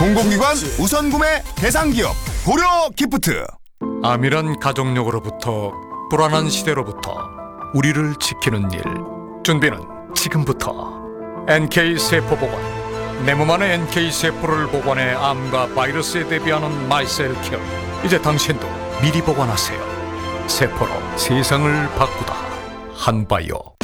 공공기관 우선 구매 대상 기업 고려 기프트. 암이란 가족력으로부터 불안한 시대로부터 우리를 지키는 일. 준비는 지금부터. NK세포보건. 내 몸 안에 NK세포를 보관해 암과 바이러스에 대비하는 마이셀케어. 이제 당신도 미리 보관하세요. 세포로 세상을 바꾸다. 한바이오.